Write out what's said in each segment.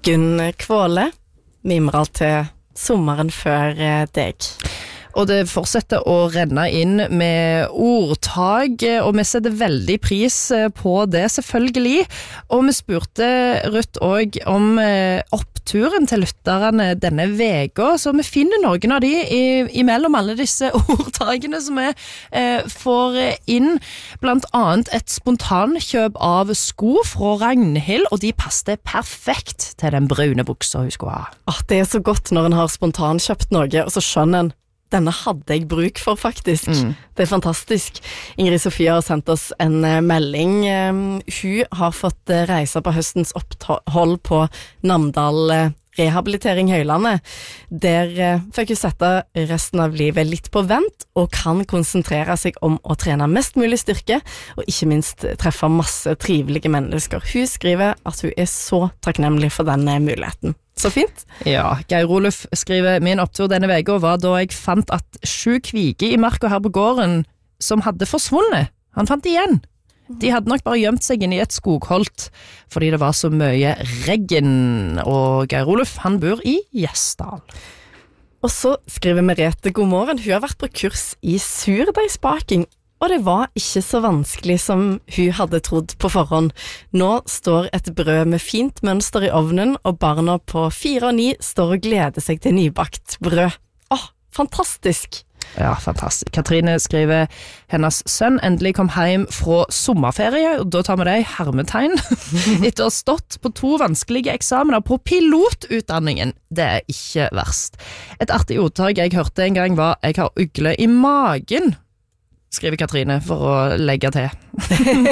Gunn Kvåle, mimrer til sommeren før deg. Og det fortsetter å renne inn med ordtag, og vi setter veldig pris på det selvfølgelig. Og vi spurte Ruth også om oppturen til lytterne denne veka, så vi finner noen av de imellom alle disse ordtagene som vi får inn. Blant annet et spontankjøp av sko fra Ragnhild, og de passte perfekt til den brune buksa hun skulle ha. Det så godt når en har spontankjøpt noe, og så skjønner en denne hadde jeg bruk for faktisk. Det fantastisk. Ingrid Sofia har sendt oss en melding. Hun har fått reise på høstens opphold på Namdal Rehabilitering Høylandet. Der fikk hun sette resten av livet litt på vent, og kan konsentrere seg om å trene mest mulig styrke, og ikke minst treffe masse trivelige mennesker. Hun skriver at hun er så takknemlig for denne muligheten. Så fint. Ja, Geir Oluf skriver, min opptur denne veka var da jeg fant at 7 kviger i marka her på gården som hadde forsvunnet. Han fant igjen. De hadde nok bare gjemt seg inn i et skogholt, fordi det var så mye regn, og Geir Oluf, han bor i Gjesdal. Og så skriver Merete god morgen. Hun har vært på kurs i surdeigsbaking, og det var ikke så vanskelig som hun hadde trodd på forhånd. Nå står et brød med fint mønster i ovnen, og barna på 4 og 9 står og gleder seg til nybakt brød. Fantastisk! Ja, fantastisk. Katrine skriver, hennes sønn endelig kom hjem fra sommerferie, og da tar vi det i hermetegn, etter å ha stått på 2 vanskelige eksamener på pilotutdanningen. Det er ikke verst. Et artig ordtak jeg hørte en gang var, jeg har ugle i magen, skriver Katrine for å legge til.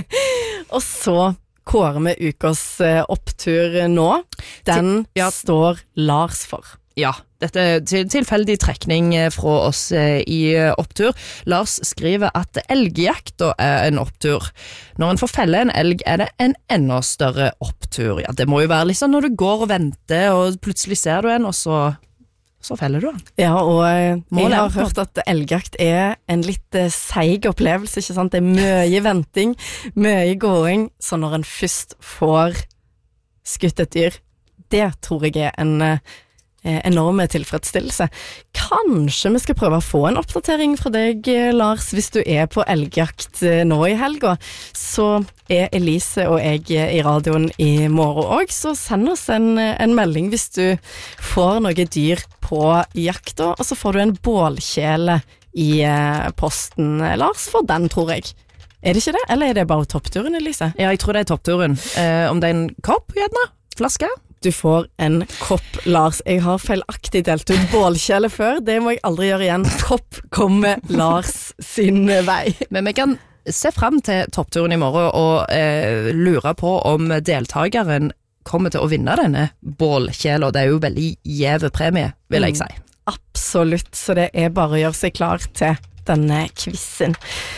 Og så kårer vi ukas opptur nå. Den står Lars for. Ja, dette er tilfeldig trekning fra oss i opptur. Lars skriver at elgjakta er en opptur. Når en får felle en elg, er det en enda større opptur. Ja, det må jo være liksom når du går og venter, og plutselig ser du en, og så feller du den. Ja, og jeg har hørt at elgjakt er en litt seig opplevelse, ikke sant? Det er mye venting, mye gåing, så når en først får skutt et dyr, det tror jeg er en enorme tilfredsstillelse. Kanskje vi skal prøve å få en oppdatering fra deg, Lars, hvis du er på elgjakt nå i helga. Så er Elise og jeg i radioen i morgen også, så send oss en melding hvis du får noe dyr på jakta, og så får du en bålkjele i posten, Lars, for den tror jeg. Er det ikke det, eller er det bare toppturen, Elise? Ja, jeg tror det er toppturen. Om det er en kopp, gjerne? Flaske? Du får en kopp, Lars. Jeg har feilaktig delt ut bålkjele før. Det må jeg aldri gjøre igjen. Kopp kommer Lars sin vei. Men vi kan se frem til toppturen i morgen og lure på om deltakeren kommer til å vinne denne bålkjela. Det er jo veldig gjeve premie, vil jeg si. Absolutt, så det er bare å gjøre seg klar til denne quizen.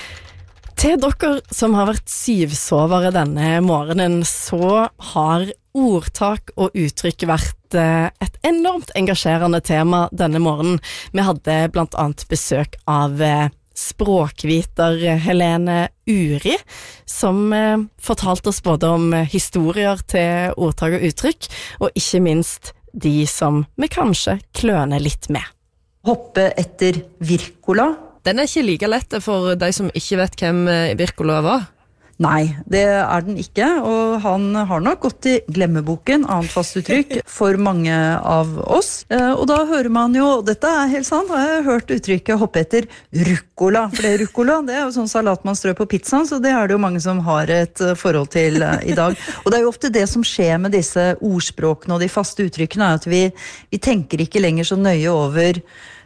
Til dere som har vært syvsovere denne morgenen, så har ordtak og uttrykk vært et enormt engasjerende tema denne morgenen. Vi hadde blant annet besøk av språkviter Helene Uri, som fortalte oss både om historier til ordtak og uttrykk, og ikke minst de som vi kanskje kløner litt med. Hoppe etter Wirkola. Den er ikke like lett for de som ikke vet hvem Wirkola var. Nei, det er den ikke, og han har nok gått i glemmeboken, annet fast uttrykk, for mange av oss. Og da hører man jo, dette er helt sant, har jeg hørt uttrykket hoppe etter rucola. For det rucola, det er jo sånn salat man strør på pizzaen, så det er det jo mange som har et forhold til i dag. Og det er jo ofte det som skjer med disse ordspråkene og de faste uttrykkene, at vi tenker ikke lenger så nøye over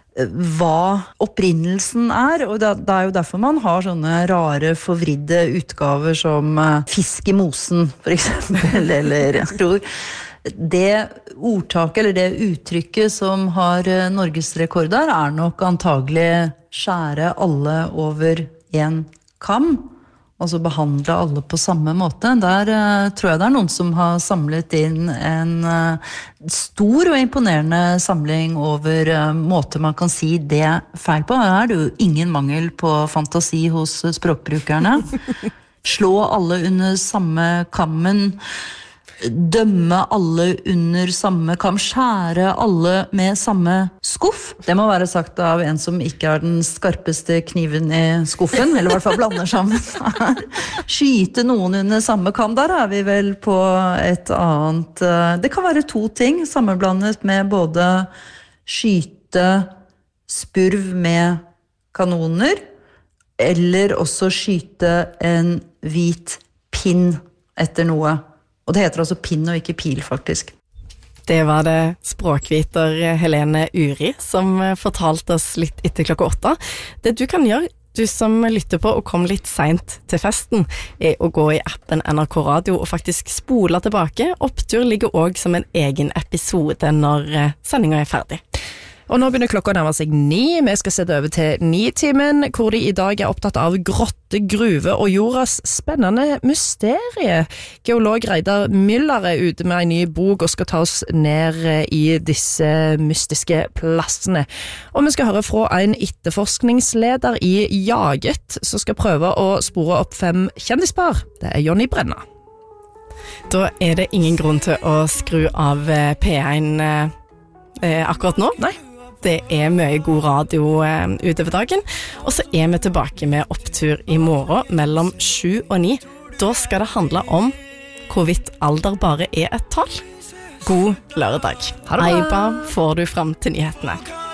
hva opprinnelsen er, og det er jo derfor man har sånne rare, forvridde utgaver som fisk i mosen, for eksempel, eller jeg tror det ordtaket, eller det uttrykket som har Norgesrekord der, er nok antagelig skjære alle over en kam, altså behandle alle på samme måte. Der tror jeg det er noen som har samlet inn en stor og imponerende samling over måter man kan si det feil på. Her er det jo ingen mangel på fantasi hos språkbrukerne. Slå alle under samme kammen. dømme alle under samme kam, skjære alle med samme skuff. Det må være sagt av en som ikke har den skarpeste kniven i skuffen, eller i hvert fall blander sammen. Skyte noen under samme kam, der er vi vel på et annet. Det kan være to ting, sammenblandet med både skyte spurv med kanoner, eller også skyte en hvit pinn etter noe. Og det heter altså pinn og ikke pil, faktisk. Det var det språkviter Helene Uri som fortalte oss litt etter 8:00. Det du kan gjøre, du som lytter på og kom litt sent til festen, er å gå i appen NRK Radio og faktisk spole tilbake. Opptur ligger også som en egen episode når sendingen er ferdig. Og nå begynner klokka å nærme seg 9. Vi skal sette over til 9-timen, hvor de i dag er opptatt av grotte, gruve og jordas spennende mysterie. Geolog Reidar Müller er ute med en ny bok og skal ta oss ned i disse mystiske plassene. Og vi skal høre fra en etterforskningsleder i Jaget, som skal prøve å spore opp 5 kjendispar. Det er Jonny Brenna. Da er det ingen grunn til å skru av P1 akkurat nå. Nei. Det er mye god radio utover dagen, og så er vi tilbake med opptur i morgen mellom 7 og 9. Da skal det handle om hvorvidt alder bare er et tall. God lørdag. Ha det bra. Aiba får du frem til nyhetene.